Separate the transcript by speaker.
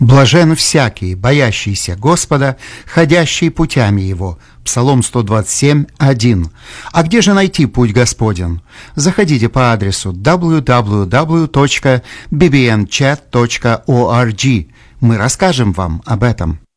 Speaker 1: Блажен всякий, боящийся Господа, ходящий путями Его. Псалом 127, 1. А где же найти путь Господен? Заходите по адресу www.bbnchat.org. Мы расскажем вам об этом.